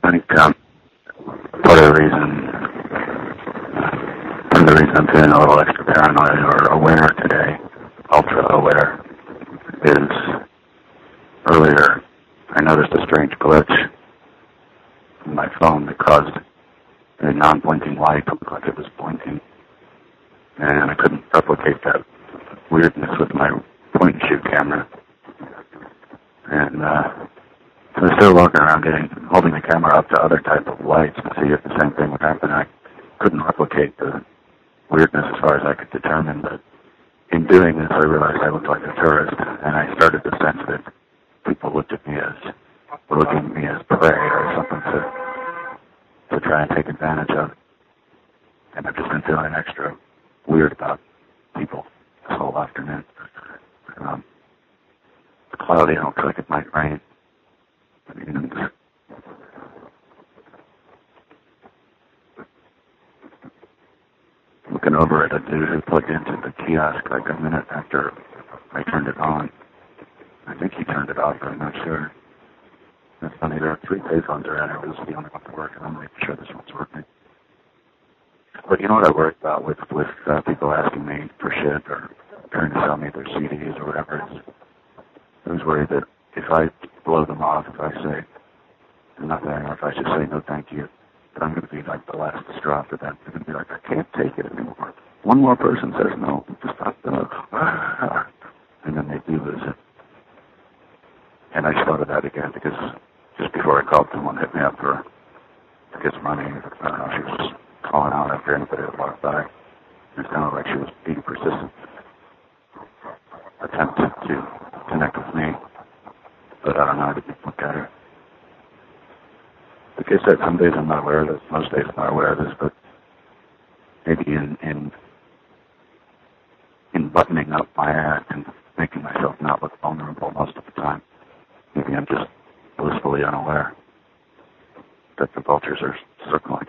I think part of the reason I'm feeling a little extra paranoid or aware today, ultra aware, is earlier I noticed a strange glitch in my phone that caused a non-blinking light to look like it was blinking, and I couldn't replicate that weirdness with my point-and-shoot camera. And so I started walking around holding the camera up to other type of lights to see if the same thing would happen. I couldn't replicate the weirdness as far as I could determine, but in doing this I realized I looked like a tourist, and I started to sense that people were looking at me as prey or something to try and take advantage of. And I've just been feeling extra weird about people this whole afternoon. It's cloudy, it looks like it might rain. And looking over at a dude who plugged into the kiosk like a minute after I turned it on. I think he turned it off, but I'm not sure. It's funny, there are 3 payphones around here, but this is the only one that works, and I'm making sure this one's working. But you know what I worry about with people asking me for shit or trying to sell me their CDs or whatever? I was worried that if I blow them off, if I say nothing, or if I just say no thank you, that I'm going to be like the last straw for them. They're going to be like, I can't take it anymore. One more person says no, just stop them. And then they do lose it. And I just thought of that again because just before I called, someone hit me up to get some money. I don't know, she was just calling out after anybody that walked by. It sounded like she was being persistent. Attempted to connect with me. But I don't know, I didn't look at her. Like I said, some days I'm not aware of this, most days I'm not aware of this, but maybe in buttoning up my act and making myself not look vulnerable most of the time, maybe I'm just blissfully unaware that the vultures are circling.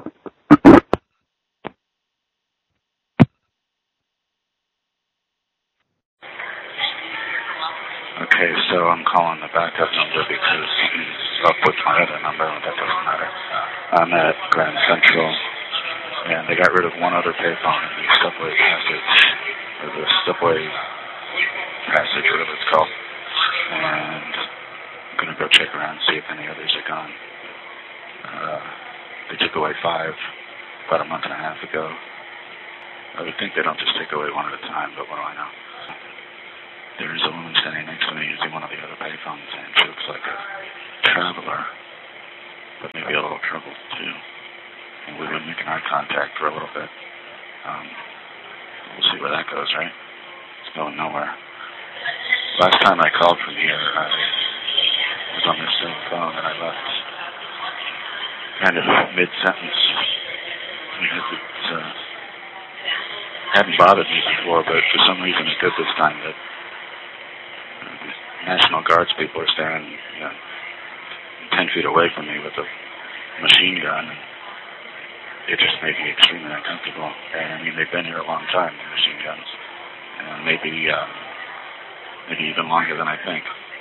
Okay, so I'm calling the backup number because something's up with my other number, but that doesn't matter. I'm at Grand Central, and they got rid of one other payphone in the subway passage, or the subway passage, whatever it's called. And I'm going to go check around and see if any others are gone. They took away 5 about a month and a half ago. I would think they don't just take away one at a time, but what do I know? There's a woman standing next to me using one of the other payphones, and she looks like a traveler, but maybe a little troubled too. And we've been making eye contact for a little bit. We'll see where that goes, right? It's going nowhere. Last time I called from here, I was on this same phone, and I left kind of mid-sentence. Because it hadn't bothered me before, but for some reason it did this time. That National Guards people are standing 10 feet away from me with a machine gun. It just made me extremely uncomfortable. And I mean, they've been here a long time, the machine guns. And maybe even longer than I think.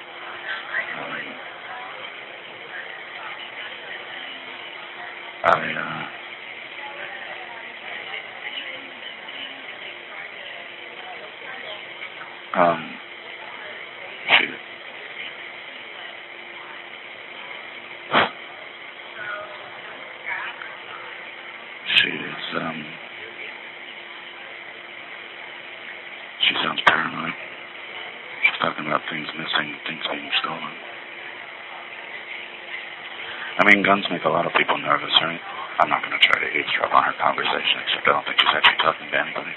She sounds paranoid. She's talking about things missing, things being stolen. I mean, guns make a lot of people nervous, right? I'm not going to try to eavesdrop on her conversation, except I don't think she's actually talking to anybody.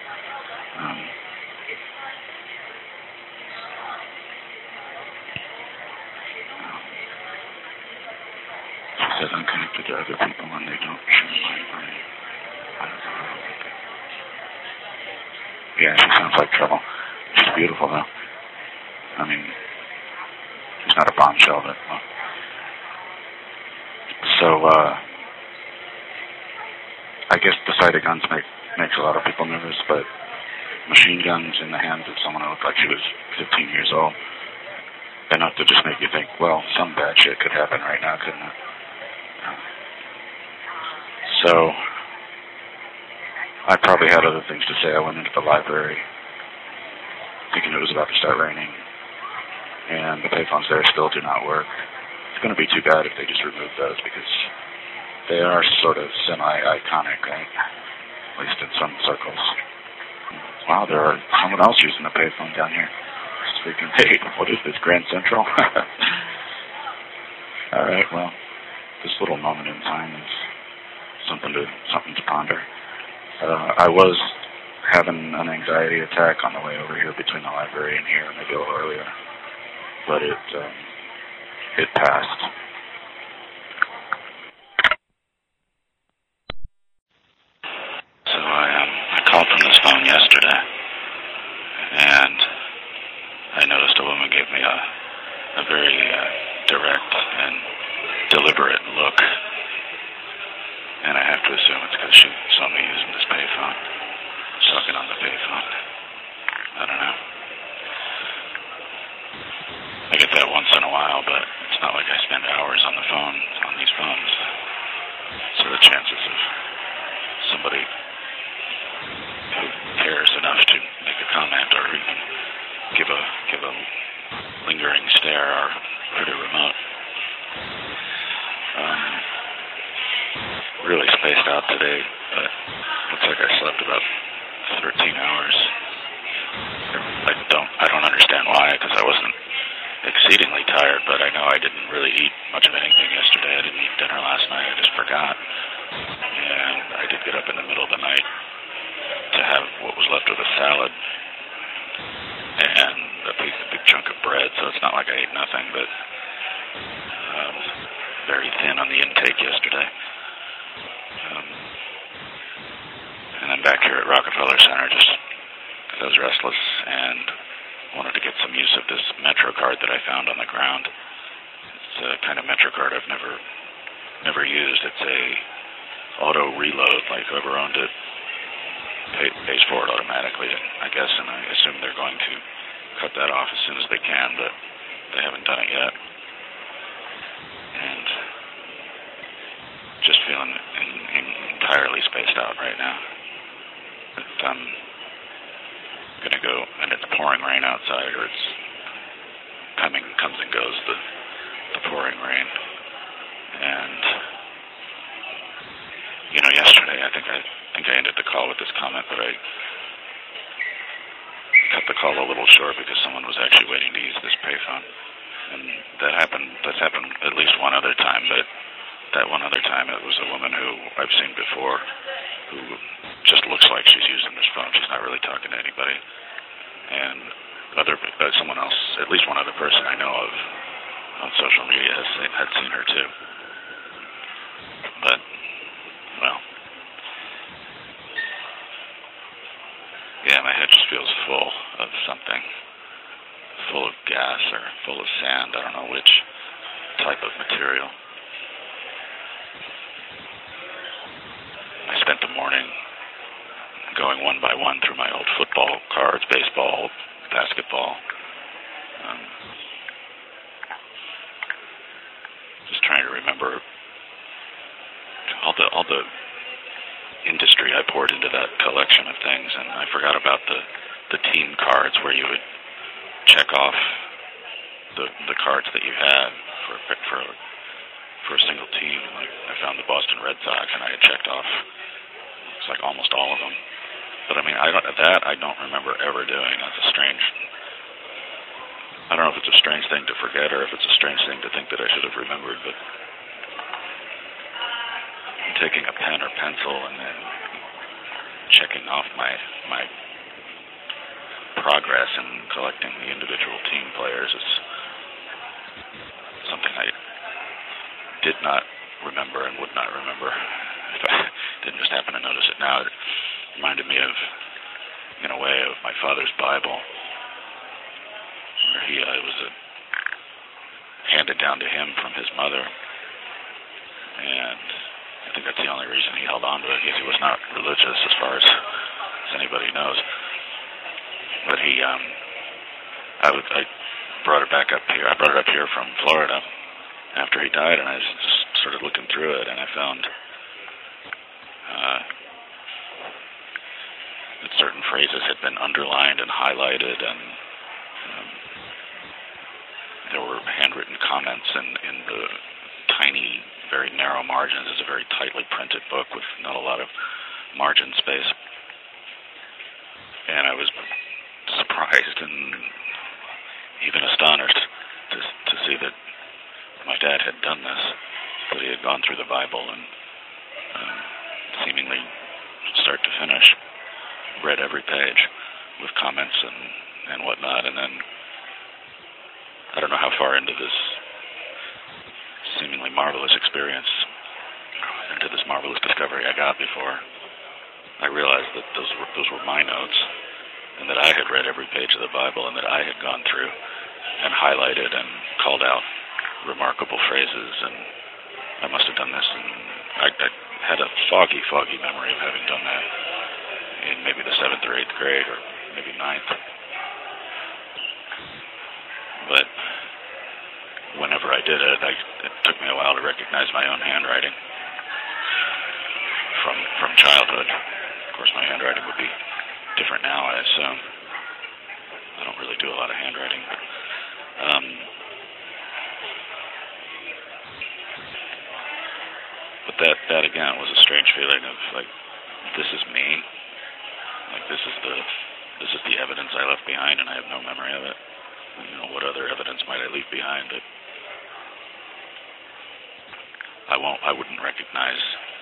She says I'm connected to other people and they don't share my money. I don't know. Yeah, she sounds like trouble. She's beautiful, though. I mean, she's not a bombshell, but, well. So, I guess the sight of guns makes a lot of people nervous, but machine guns in the hands of someone who looked like she was 15 years old, enough to just make you think, well, some bad shit could happen right now, couldn't it? So I probably had other things to say. I went into the library thinking it was about to start raining, and the payphones there still do not work. It's going to be too bad if they just remove those, because they are sort of semi-iconic, right? At least in some circles. Wow, there are someone else using the payphone down here. Speaking, hey, what is this, Grand Central? All right, well, this little moment in time is something to ponder. I was having an anxiety attack on the way over here between the library and here, maybe a little earlier, but it passed. So I called from this phone yesterday, and I noticed a woman gave me a very direct and deliberate look, and I have to assume it's because she saw me using this payphone, talking on the payphone. I don't know. I get that once in a while, but it's not like I spend hours on the phone, on these phones. So the chances of somebody who cares enough to make a comment or even give a lingering stare are pretty remote. Really spaced out today, but looks like I slept about 13 hours. I don't understand why, because I wasn't exceedingly tired, but I know I didn't really eat much of anything yesterday. I didn't eat dinner last night. I just forgot. And I did get up in the middle of the night to have what was left of a salad and a big chunk of bread, so it's not like I ate nothing, but very thin on the intake yesterday. And I'm back here at Rockefeller Center just because I was restless and wanted to get some use of this Metro card that I found on the ground. It's a kind of Metro card I've never used. It's a auto reload, like whoever owned it pays for it automatically, I guess, and I assume they're going to cut that off as soon as they can, but they haven't done it yet. And just feeling entirely spaced out right now. I'm going to go, and it's pouring rain outside, or it's comes and goes, the pouring rain. And, yesterday I think I ended the call with this comment, but I cut the call a little short because someone was actually waiting to use this payphone. And that's happened at least one other time, but that one other time it was a woman who I've seen before who just looks like she's using this phone. She's not really talking to anybody. And someone else, at least one other person I know of on social media had seen her too. But, well, yeah, my head just feels full of something. Full of gas or full of sand. I don't know which type of material. I spent the morning going one by one through my old football cards, baseball, basketball. Just trying to remember all the industry I poured into that collection of things, and I forgot about the team cards where you would check off the cards that you had for a single team. Like I found the Boston Red Sox, and I had checked off it's like almost all of them. But I mean, I don't remember ever doing. That's a strange. I don't know if it's a strange thing to forget or if it's a strange thing to think that I should have remembered. But taking a pen or pencil and then checking off my progress in collecting the individual team players is something I did not remember and would not remember if I didn't just happen to notice it now. It reminded me of, in a way, of my father's Bible, where it was handed down to him from his mother, and I think that's the only reason he held on to it, because he was not religious as far as anybody knows. But I brought it back up here. I brought it up here from Florida after he died, and I just started looking through it, and I found that certain phrases had been underlined and highlighted, and there were handwritten comments in the tiny, very narrow margins. It's a very tightly printed book with not a lot of margin space. And I was surprised and even astonished to see that my dad had done this, that he had gone through the Bible and seemingly start to finish read every page with comments and whatnot. And then I don't know how far into this seemingly marvelous experience, into this marvelous discovery I got before I realized that those were my notes, and that I had read every page of the Bible, and that I had gone through and highlighted and called out remarkable phrases, and I must have done this, and I had a foggy memory of having done that in maybe the 7th or 8th grade, or maybe 9th. But whenever I did it, it took me a while to recognize my own handwriting from childhood. Of course, my handwriting would be different now, I assume. I don't really do a lot of handwriting, but that again was a strange feeling of like, this is me. Like this is the evidence I left behind, and I have no memory of it. You know, what other evidence might I leave behind that I wouldn't recognize,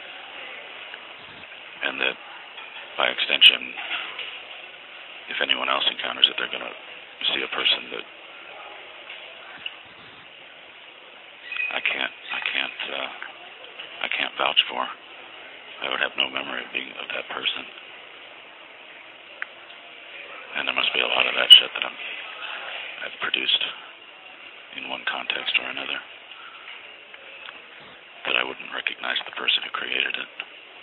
and that by extension, if anyone else encounters it, they're going to see a person that I can't vouch for. I would have no memory of that person, and there must be a lot of that shit that I've produced in one context or another, that I wouldn't recognize the person who created it.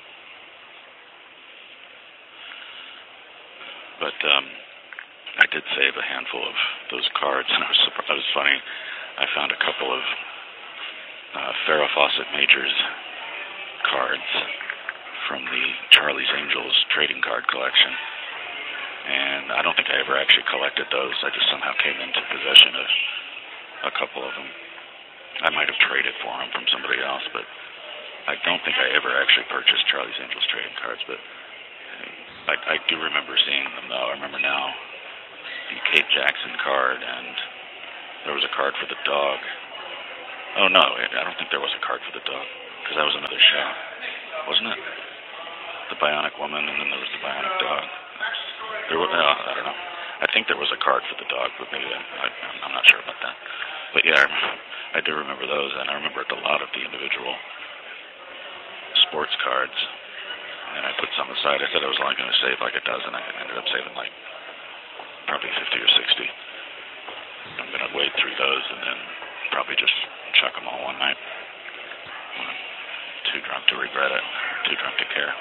But I did save a handful of those cards, and I was funny. I found a couple of Farrah Fawcett Majors cards from the Charlie's Angels trading card collection, and I don't think I ever actually collected those. I just somehow came into possession of a couple of them. I might have traded for them from somebody else, but I don't think I ever actually purchased Charlie's Angels trading cards. But I do remember seeing them, though. I remember now the Kate Jackson card, and there was a card for the dog. Oh, no, I don't think there was a card for the dog, because that was another show, wasn't it? The Bionic Woman, and then there was the Bionic Dog. I don't know. I think there was a card for the dog, but maybe I'm not sure about that. But yeah, I do remember those, and I remember a lot of the individual sports cards. And I put some aside. I said I was only going to save like a dozen. I ended up saving like probably 50 or 60. I'm going to wade through those and then probably just chuck them all one night when I'm too drunk to regret it, too drunk to care.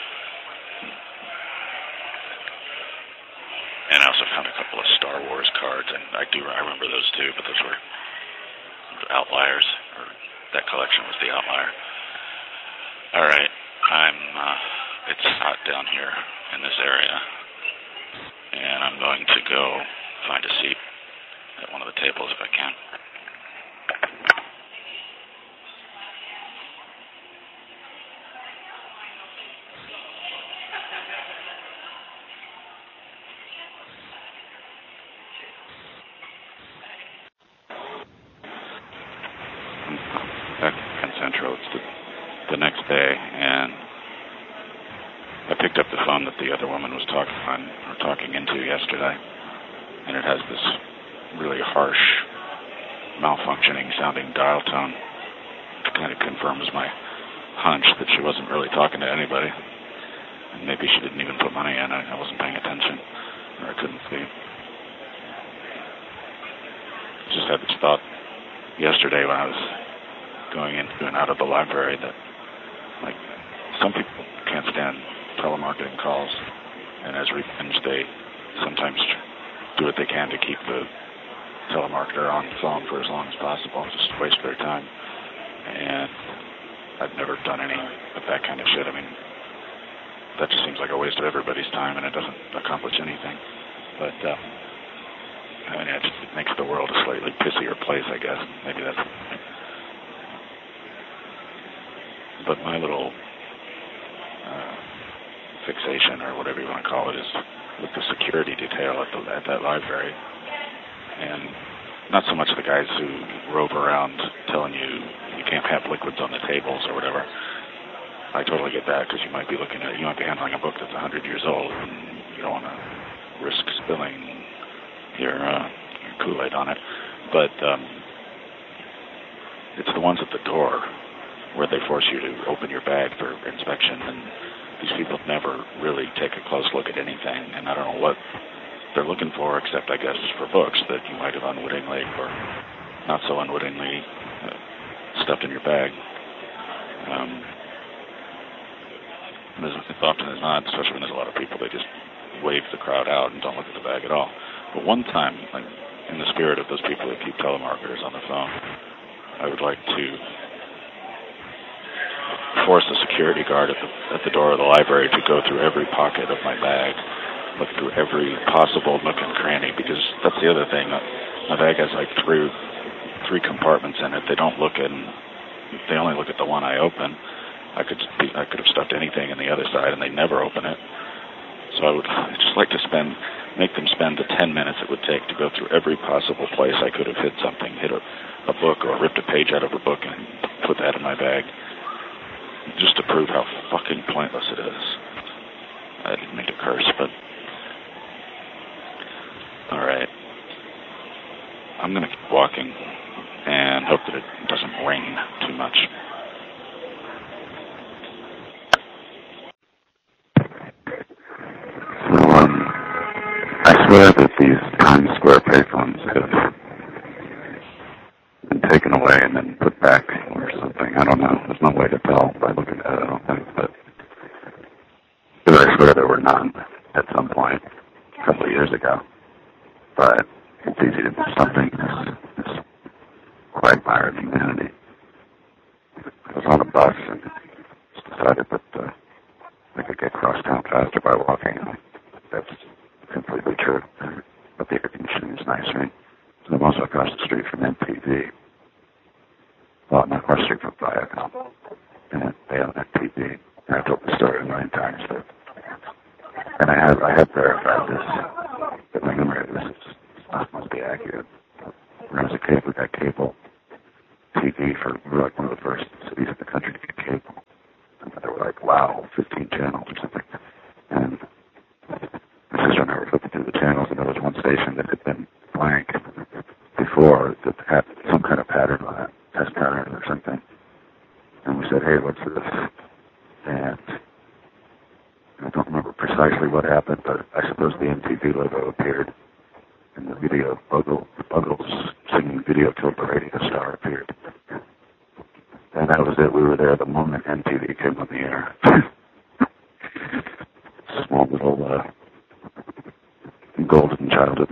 And I also found a couple of Star Wars cards, and I remember those too, but those were outliers, or that collection was the outlier. All right, it's hot down here in this area, and I'm going to go find a seat at one of the tables if I can. Back to Penn Central. It's the next day, and I picked up the phone that the other woman was talking into yesterday, and it has this really harsh, malfunctioning sounding dial tone. It kind of confirms my hunch that she wasn't really talking to anybody, and maybe she didn't even put money in. I wasn't paying attention, or I couldn't see. I just had this thought yesterday when I was going into and out of the library that, like, some people can't stand telemarketing calls, and as revenge, they sometimes do what they can to keep the telemarketer on the phone for as long as possible, just waste their time. And I've never done any of that kind of shit. I mean, that just seems like a waste of everybody's time, and it doesn't accomplish anything. But I mean, it makes the world a slightly pissier place, I guess. Maybe that's. But my little fixation, or whatever you want to call it, is with the security detail at that library, and not so much the guys who rove around telling you you can't have liquids on the tables or whatever. I totally get that, because you might be handling a book that's 100 years old, and you don't want to risk spilling your Kool-Aid on it. But it's the ones at the door where they force you to open your bag for inspection, and these people never really take a close look at anything, and I don't know what they're looking for, except I guess for books that you might have unwittingly or not so unwittingly stuffed in your bag. As often as not, especially when there's a lot of people, they just wave the crowd out and don't look at the bag at all. But one time, like, in the spirit of those people that keep telemarketers on the phone, I would like to force the security guard at the door of the library to go through every pocket of my bag, look through every possible nook and cranny, because that's the other thing. My bag has like three compartments in it. They don't look in. They only look at the one I open. I could have stuffed anything in the other side, and they never open it. So I would just like to make them spend the 10 minutes it would take to go through every possible place I could have hid something, hit a book or ripped a page out of a book and put that in my bag, just to prove how fucking pointless it is. I didn't mean to curse, but all right. I'm going to keep walking and hope that it doesn't rain too much. I swear that these Times Square payphones have been taken away and then put back or something. I don't know. There's no way to tell by looking at it, I don't think. But I swear there were none at some point a couple of years ago. But it's easy to do something this quagmire of humanity. I was on a bus and just decided that I could get across town faster by walking. That's completely true. But the air conditioning is nice, right? So I'm also across the street from MTV. Well, not across the street from Viacom. And they own MTV. And I told the story a million times. And I have verified this. But my memory of this must be accurate. When I was a kid, we got cable TV we were like one of the first cities in the country to get cable. And there were like, wow, 15 channels or something. And my sister and I were flipping through the channels, and there was one station that had been blank before that had some kind of pattern on it, test pattern or something. And we said, hey, what's this? And I don't remember precisely what happened, but I suppose the MTV logo appeared, and the video, the Buggles singing Video Killed the Radio Star appeared. And that was it. We were there the moment MTV came on the air. Small little golden childhood